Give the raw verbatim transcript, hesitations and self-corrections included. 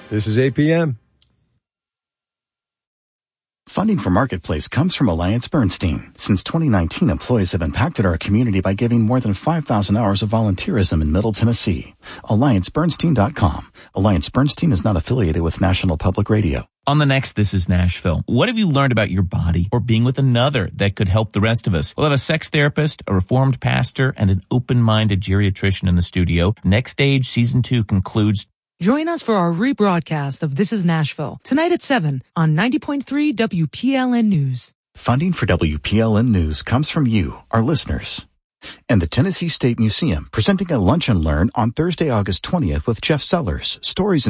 This is A P M. Funding for Marketplace comes from Alliance Bernstein. Since twenty nineteen, employees have impacted our community by giving more than five thousand hours of volunteerism in Middle Tennessee. Alliance Bernstein dot com. Alliance Bernstein is not affiliated with National Public Radio. On the next This is Nashville, what have you learned about your body or being with another that could help the rest of us? We'll have a sex therapist, a reformed pastor, and an open-minded geriatrician in the studio. Next Stage Season two concludes. Join us for our rebroadcast of This is Nashville, tonight at seven on ninety point three W P L N News. Funding for W P L N News comes from you, our listeners. And the Tennessee State Museum, presenting a Lunch and Learn on Thursday, August twentieth with Jeff Sellers. Stories